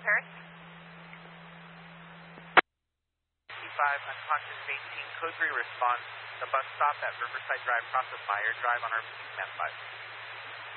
Paris. C5, unconscious 18, code 3 response. The bus stop at Riverside Drive, cross the fire drive on our 10-5.